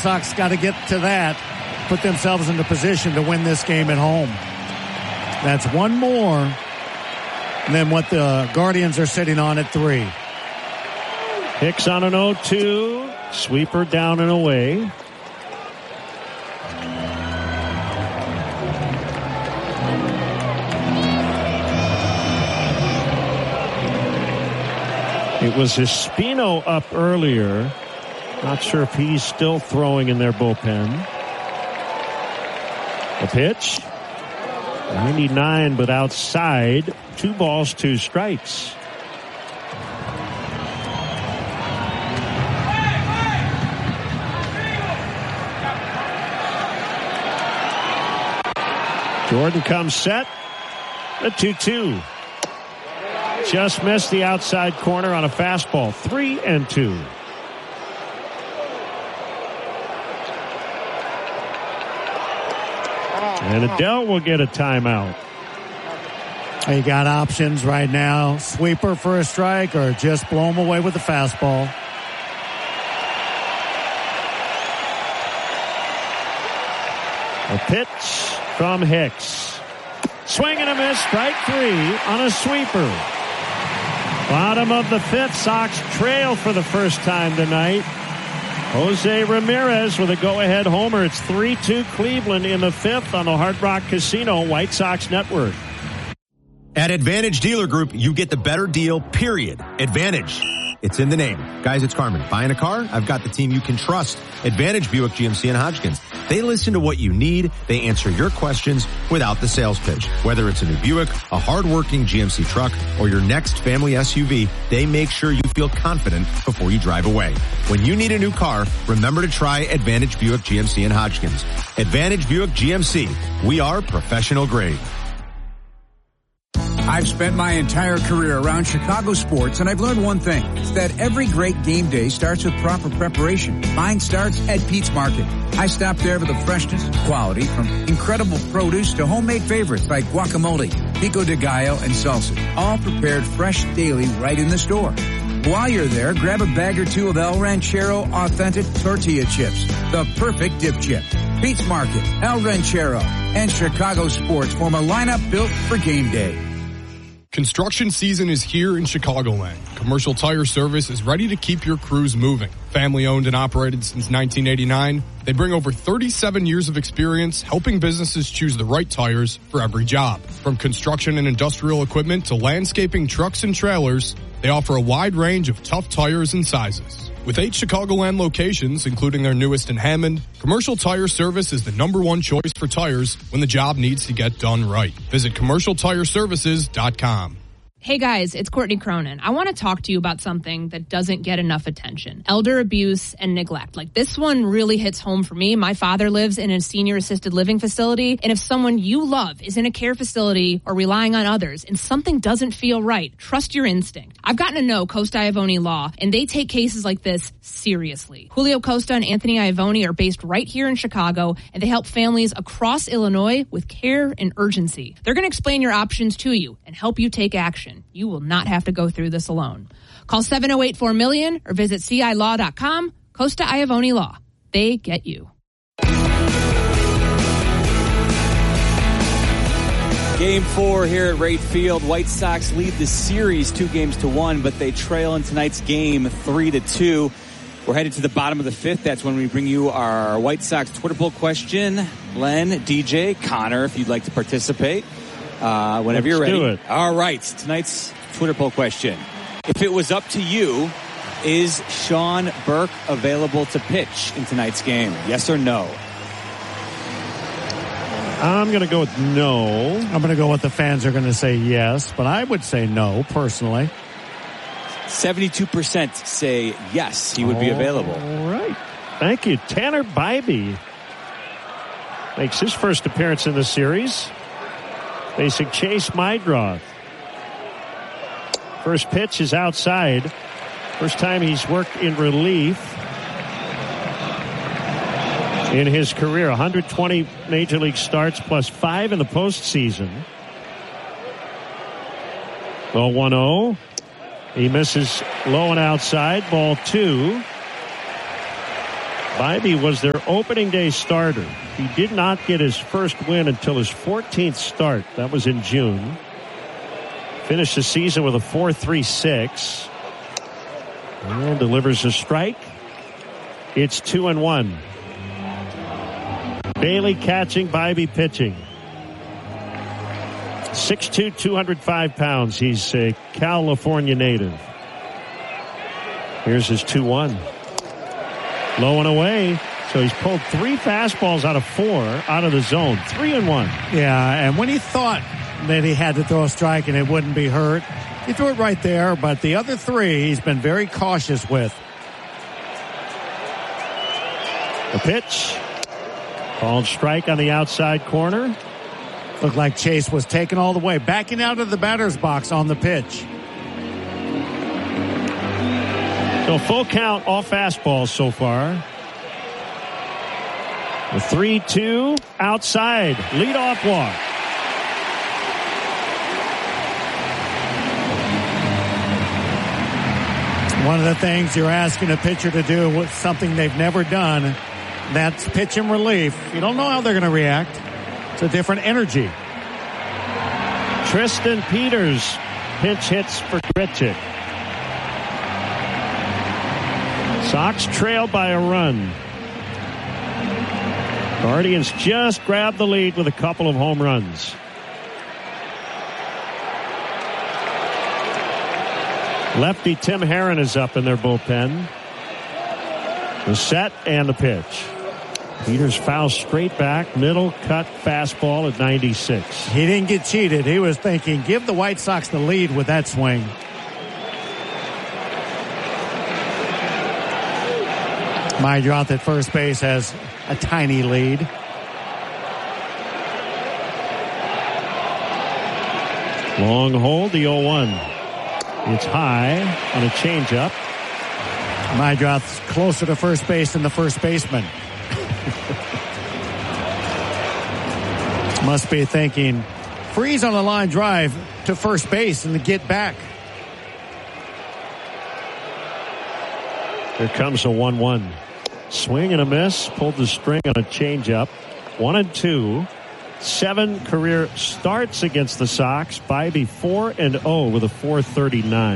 Sox got to get to that, put themselves into position to win this game at home. That's one more than what the Guardians are sitting on at 3. Hicks on an 0-2. Sweeper down and away. It was Espino up earlier. Not sure if he's still throwing in their bullpen. The pitch. 99, but outside. 2 balls, 2 strikes. Jordan comes set. The 2-2. Just missed the outside corner on a fastball. 3-2. And Adele will get a timeout. You got options right now. Sweeper for a strike or just blow him away with the fastball. A pitch from Hicks. Swing and a miss. Strike 3 on a sweeper. Bottom of the 5th. Sox trail for the first time tonight. Jose Ramirez with a go-ahead homer. It's 3-2 Cleveland in the 5th on the Hard Rock Casino White Sox Network. At Advantage Dealer Group, you get the better deal, period. Advantage. It's in the name. Guys, it's Carmen. Buying a car? I've got the team you can trust. Advantage Buick GMC and Hodgkins. They listen to what you need. They answer your questions without the sales pitch. Whether it's a new Buick, a hard-working GMC truck, or your next family SUV, they make sure you feel confident before you drive away. When you need a new car, remember to try Advantage Buick GMC and Hodgkins. Advantage Buick GMC. We are professional grade. I've spent my entire career around Chicago sports, and I've learned one thing. It's that every great game day starts with proper preparation. Mine starts at Pete's Market. I stop there for the freshness, quality, from incredible produce to homemade favorites like guacamole, pico de gallo, and salsa, all prepared fresh daily right in the store. While you're there, grab a bag or 2 of El Ranchero authentic tortilla chips, the perfect dip chip. Pete's Market, El Ranchero, and Chicago sports form a lineup built for game day. Construction season is here in Chicagoland. Commercial Tire Service is ready to keep your crews moving. Family owned and operated since 1989, they bring over 37 years of experience helping businesses choose the right tires for every job. From construction and industrial equipment to landscaping trucks and trailers, they offer a wide range of tough tires and sizes. With 8 Chicagoland locations, including their newest in Hammond, Commercial Tire Service is the #1 choice for tires when the job needs to get done right. Visit CommercialTireServices.com. Hey guys, it's Courtney Cronin. I want to talk to you about something that doesn't get enough attention. Elder abuse and neglect. Like, this one really hits home for me. My father lives in a senior assisted living facility, and if someone you love is in a care facility or relying on others and something doesn't feel right, trust your instinct. I've gotten to know Costa Iavone Law, and they take cases like this seriously. Julio Costa and Anthony Iavone are based right here in Chicago, and they help families across Illinois with care and urgency. They're going to explain your options to you and help you take action. You will not have to go through this alone. Call 708-4MILLION or visit CILaw.com. Costa Iavone Law. They get you. Game 4 here at Wright Field. White Sox lead the series 2-1, but they trail in tonight's game 3-2. We're headed to the bottom of the 5th. That's when we bring you our White Sox Twitter poll question. Len, DJ, Connor, if you'd like to participate. Whenever you're ready. Do it. All right. Tonight's Twitter poll question. If it was up to you, is Sean Burke available to pitch in tonight's game? Yes or no? I'm going to go with no. I'm going to go with the fans are going to say yes, but I would say no, personally. 72% say yes, he would be available. All right. Thank you. Tanner Bybee makes his first appearance in the series, facing Chase Meidroth. First pitch is outside. First time he's worked in relief in his career. 120 major league starts plus 5 in the postseason. Ball 1-0. He misses low and outside. Ball 2. Bybee was their opening day starter. He did not get his first win until his 14th start. That was in June. Finished the season with a 4.36. And delivers a strike. It's 2-1. Bailey catching, Bybee pitching. 6'2", 205 pounds. He's a California native. Here's his 2-1. Low and away. So he's pulled 3 fastballs out of 4 out of the zone. 3-1. Yeah, and when he thought that he had to throw a strike and it wouldn't be hurt, he threw it right there. But the other 3 he's been very cautious with. The pitch. Called strike on the outside corner. Looked like Chase was taken all the way, backing out of the batter's box on the pitch. So full count, all fastballs so far. The 3-2 outside. Leadoff walk. One of the things you're asking a pitcher to do with something they've never done, that's pitch in relief. You don't know how they're going to react. It's a different energy. Tristan Peters pinch hits for Grichuk. Sox trail by a run. Guardians just grabbed the lead with a couple of home runs. Lefty Tim Herron is up in their bullpen. The set and the pitch. Peters fouls straight back, middle cut fastball at 96. He didn't get cheated. He was thinking, give the White Sox the lead with that swing. Mind you, out at first base has a tiny lead. Long hold, the 0-1. It's high on a changeup. Mydroth's closer to first base than the first baseman. Must be thinking, freeze on a line drive to first base and get back. Here comes a 1-1. Swing and a miss. Pulled the string on a changeup. 1-2. 7 career starts against the Sox. Bybee 4-0 with a 4.39.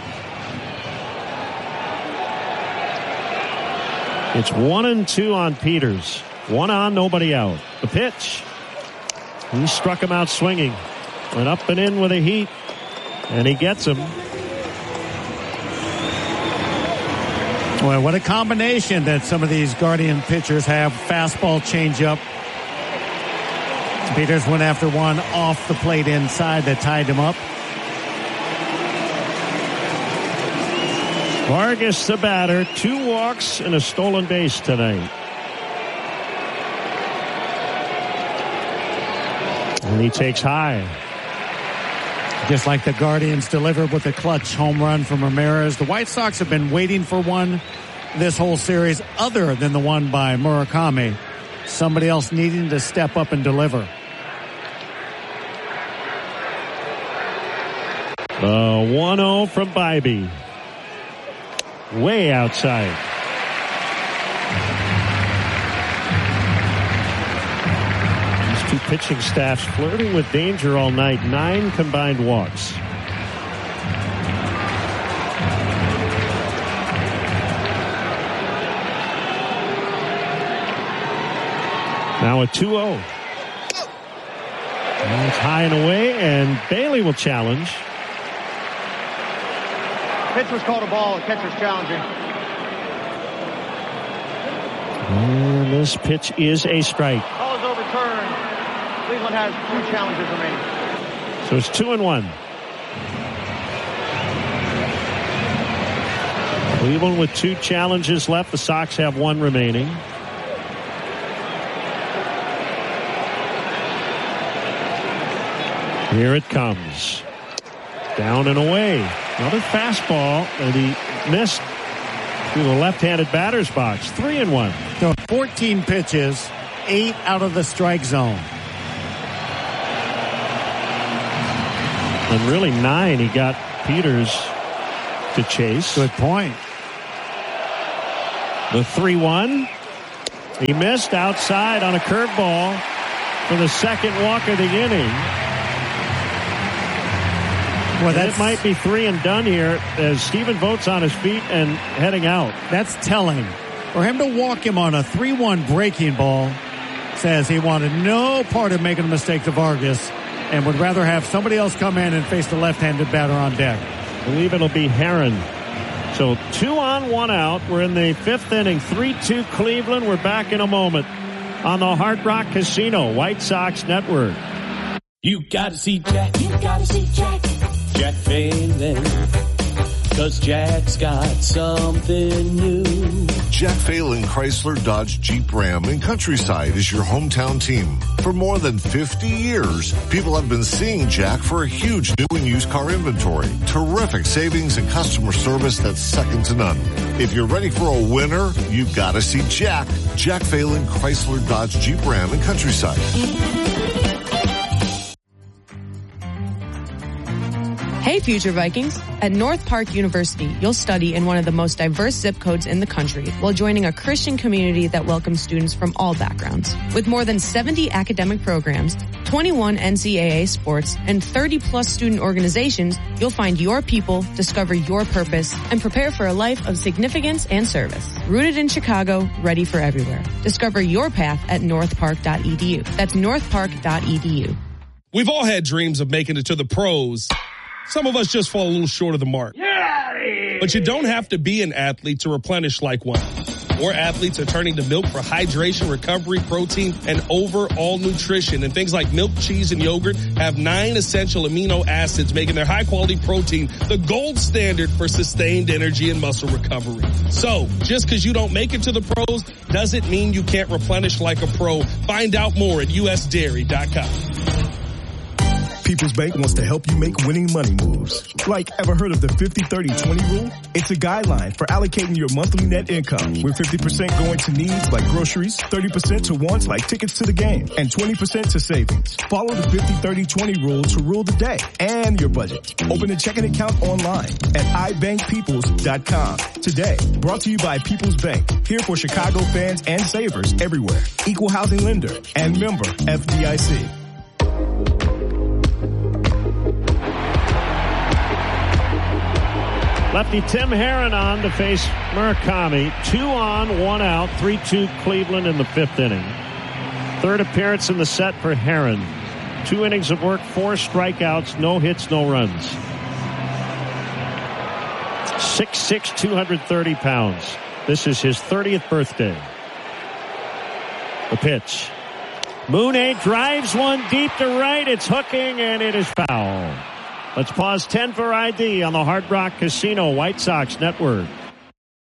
It's 1-2 on Peters. 1 on, nobody out. The pitch. He struck him out swinging. Went up and in with a heat. And he gets him. Well, what a combination that some of these Guardian pitchers have. Fastball, changeup. Peters went after one off the plate inside that tied him up. Vargas the batter. 2 walks and a stolen base tonight. And he takes high. Just like the Guardians delivered with a clutch home run from Ramirez, the White Sox have been waiting for one this whole series other than the one by Murakami. Somebody else needing to step up and deliver. The 1-0 from Bybee. Way outside. These two pitching staffs flirting with danger all night. 9 combined walks. Now a 2-0. And it's high and away, and Bailey will challenge. Pitch was called a ball. Catcher's challenging. And this pitch is a strike. Ball is overturned. Cleveland has 2 challenges remaining. So it's 2-1. Cleveland with 2 challenges left. The Sox have 1 remaining. Here it comes. Down and away. Another fastball, and he missed through the left-handed batter's box. 3-1. So 14 pitches, 8 out of the strike zone. And really 9 he got Peters to chase. Good point. The 3-1 He missed outside on a curveball for the second walk of the inning. Well, it might be 3 and done here as Stephen Vogt's on his feet and heading out. That's telling. For him to walk him on a 3-1 breaking ball says he wanted no part of making a mistake to Vargas and would rather have somebody else come in and face the left-handed batter on deck. I believe it'll be Herron. So 2 on, 1 out. We're in the 5th inning. 3-2 Cleveland. We're back in a moment on the Hard Rock Casino White Sox Network. You gotta see Jack. You gotta see Jack. Jack Phelan, 'cause Jack's got something new. Jack Phelan Chrysler Dodge Jeep Ram in Countryside is your hometown team. For more than 50 years, people have been seeing Jack for a huge new and used car inventory, terrific savings and customer service that's second to none. If you're ready for a winner, you gotta see Jack. Jack Phelan Chrysler Dodge Jeep Ram in Countryside. Hey, future Vikings. At North Park University, you'll study in one of the most diverse zip codes in the country while joining a Christian community that welcomes students from all backgrounds. With more than 70 academic programs, 21 NCAA sports, and 30-plus student organizations, you'll find your people, discover your purpose, and prepare for a life of significance and service. Rooted in Chicago, ready for everywhere. Discover your path at northpark.edu. That's northpark.edu. We've all had dreams of making it to the pros. Some of us just fall a little short of the mark. But you don't have to be an athlete to replenish like one. More athletes are turning to milk for hydration, recovery, protein, and overall nutrition. And things like milk, cheese, and yogurt have 9 essential amino acids, making their high-quality protein the gold standard for sustained energy and muscle recovery. So, just because you don't make it to the pros doesn't mean you can't replenish like a pro. Find out more at usdairy.com. People's Bank wants to help you make winning money moves. Like, ever heard of the 50-30-20 rule? It's a guideline for allocating your monthly net income, with 50% going to needs like groceries, 30% to wants like tickets to the game, and 20% to savings. Follow the 50-30-20 rule to rule the day and your budget. Open a checking account online at ibankpeoples.com today. Brought to you by People's Bank, here for Chicago fans and savers everywhere. Equal housing lender and member FDIC. Lefty Tim Herron on to face Murakami. 2 on, 1 out. 3-2 Cleveland in the 5th inning. 3rd appearance in the set for Herron. 2 innings of work, 4 strikeouts, no hits, no runs. 6'6", 230 pounds. This is his 30th birthday. The pitch. Mooney drives one deep to right. It's hooking, and it is foul. Let's pause 10 for ID on the Hard Rock Casino White Sox Network.